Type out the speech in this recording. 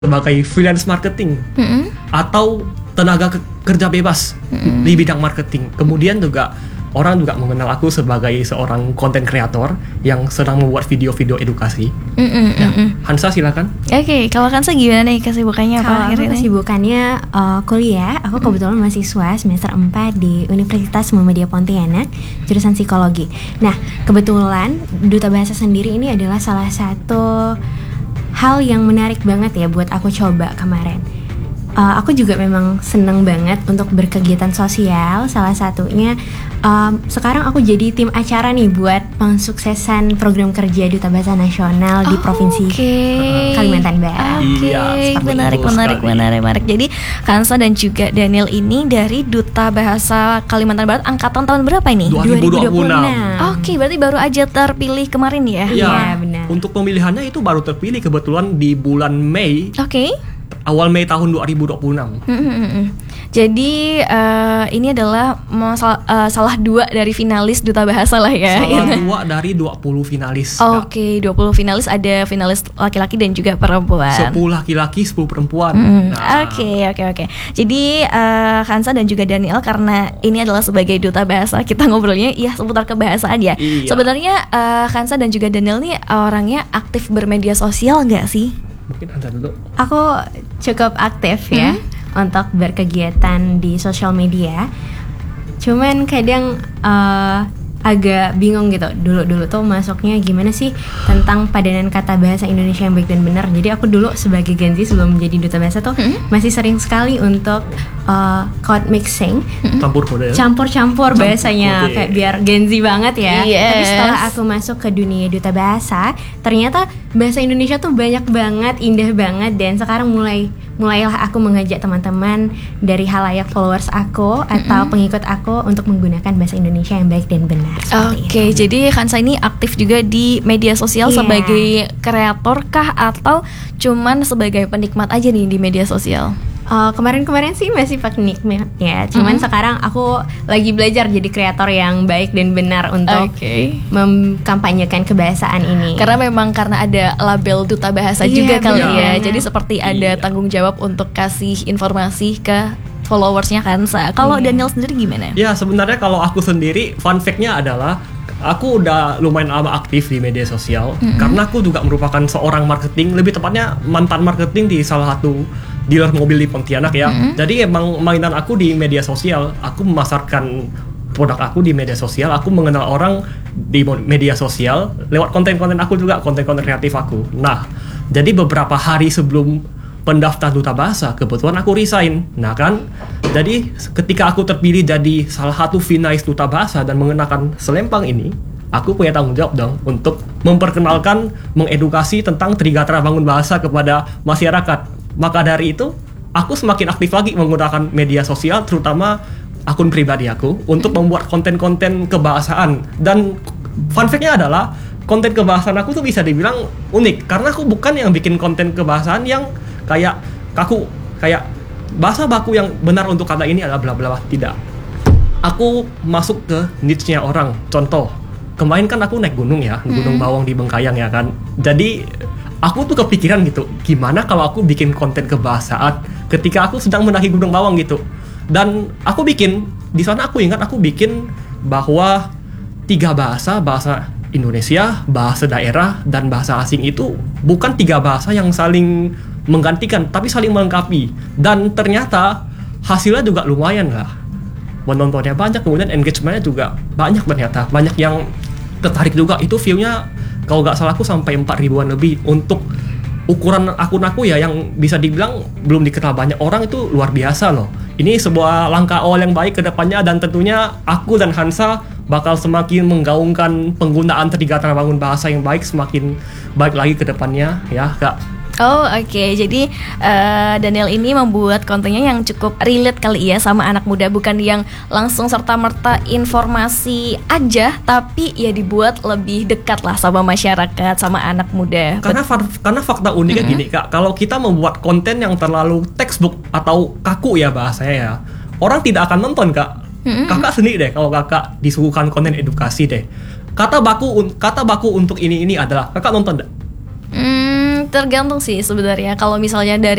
sebagai freelance marketing atau tenaga kerja bebas di bidang marketing. Kemudian juga orang juga mengenal aku sebagai seorang content creator yang sedang membuat video-video edukasi. Hansa silakan. Oke, kalau Hansa gimana nih kesibukannya apa Kalau akhir-akhir aku ini? kesibukannya kuliah. Aku kebetulan mahasiswa semester 4 di Universitas Muhammadiyah Pontianak, jurusan psikologi. Nah, kebetulan Duta Bahasa sendiri ini adalah salah satu hal yang menarik banget ya buat aku coba kemarin. Aku juga memang seneng banget untuk berkegiatan sosial. Salah satunya sekarang aku jadi tim acara nih buat pensuksesan program kerja Duta Bahasa Nasional di Provinsi Kalimantan Barat. Iya, Menarik. Jadi Hansa dan juga Daniel ini dari Duta Bahasa Kalimantan Barat angkatan tahun berapa ini? 2026. Oke, berarti baru aja terpilih kemarin ya? Iya, benar. Untuk pemilihannya itu baru terpilih kebetulan di bulan Mei, Oke. awal Mei tahun 2026. Jadi ini adalah salah dua dari finalis Duta Bahasa lah ya. Salah dua dari 20 finalis. Oke, 20 finalis, ada finalis laki-laki dan juga perempuan. 10 laki-laki, 10 perempuan. Oke. Jadi Hansa dan juga Daniel, karena ini adalah sebagai Duta Bahasa, kita ngobrolnya ya seputar kebahasaan ya. Iya. Sebenarnya Hansa dan juga Daniel nih orangnya aktif bermedia sosial nggak sih? Mungkin Hansa dulu. Aku cukup aktif ya untuk berkegiatan di sosial media. Cuman kadang agak bingung gitu. Dulu tuh masuknya gimana sih tentang padanan kata bahasa Indonesia yang baik dan benar. Jadi aku dulu sebagai Gen Z sebelum menjadi Duta Bahasa tuh masih sering sekali untuk code mixing, Campur kode. campur-campur bahasanya kode. kayak biar Gen Z banget ya. Yes. Tapi setelah aku masuk ke dunia Duta Bahasa, ternyata bahasa Indonesia tuh banyak banget, indah banget, dan sekarang mulailah aku mengajak teman-teman dari halayak followers aku atau pengikut aku untuk menggunakan bahasa Indonesia yang baik dan benar. Oke, jadi Hansa ini aktif juga di media sosial Iya. sebagai kreator kah atau cuman sebagai penikmat aja nih di media sosial? Kemarin sih masih penikmat ya, cuman sekarang aku lagi belajar jadi kreator yang baik dan benar untuk mengkampanyekan kebahasaan ini. Karena ada label Duta Bahasa Iya, juga kali benar. ya. Jadi seperti ada tanggung jawab untuk kasih informasi ke followersnya Hansa. Kalau Daniel sendiri gimana? Ya sebenarnya kalau aku sendiri, fun fact-nya adalah aku udah lumayan lama aktif di media sosial karena aku juga merupakan seorang marketing, lebih tepatnya mantan marketing di salah satu dealer mobil di Pontianak ya. Jadi emang mainan aku di media sosial, aku memasarkan produk aku di media sosial, aku mengenal orang di media sosial lewat konten-konten aku juga, konten-konten kreatif aku. Nah, jadi beberapa hari sebelum pendaftar Duta Bahasa, kebetulan aku resign. Nah kan, jadi ketika aku terpilih jadi salah satu finalis Duta Bahasa dan mengenakan selempang ini, aku punya tanggung jawab dong untuk memperkenalkan, mengedukasi tentang Trigatra Bangun Bahasa kepada masyarakat. Maka dari itu, aku semakin aktif lagi menggunakan media sosial, terutama akun pribadi aku, untuk membuat konten-konten kebahasaan. Dan fun fact-nya adalah, konten kebahasaan aku tuh bisa dibilang unik, karena aku bukan yang bikin konten kebahasaan yang kayak kaku, kayak bahasa baku yang benar untuk kata ini adalah bla bla bla. Tidak. Aku masuk ke niche-nya orang. Contoh, kemarin kan aku naik gunung ya, Gunung Bawang di Bengkayang ya kan. Jadi aku tuh kepikiran gitu, gimana kalau aku bikin konten kebahasaan ketika aku sedang mendaki Gunung Bawang gitu. Dan aku bikin, di sana aku ingat aku bikin bahwa 3 bahasa Indonesia, bahasa daerah, dan bahasa asing itu bukan 3 bahasa yang saling menggantikan, tapi saling melengkapi. Dan ternyata hasilnya juga lumayan lah. Penontonnya banyak, kemudian engagementnya juga banyak ternyata. Banyak yang tertarik juga. Itu view-nya kalau nggak salah aku sampai 4.000-an lebih. Untuk ukuran akun aku ya yang bisa dibilang belum dikenal banyak orang, itu luar biasa loh. Ini sebuah langkah awal yang baik ke depannya, dan tentunya aku dan Hansa bakal semakin menggaungkan penggunaan Trigatra Bangun Bahasa yang baik, semakin baik lagi ke depannya ya Kak. Oh oke. Jadi Daniel ini membuat kontennya yang cukup relate kali ya sama anak muda, bukan yang langsung serta-merta informasi aja, tapi ya dibuat lebih dekat lah sama masyarakat, sama anak muda. Karena fakta uniknya gini Kak, kalau kita membuat konten yang terlalu textbook atau kaku ya bahasanya ya, orang tidak akan nonton Kak. Kakak sendiri deh, kalau kakak disuguhkan konten edukasi deh, kata baku untuk ini adalah, kakak nonton gak? Tergantung sih sebenarnya. Kalau misalnya dari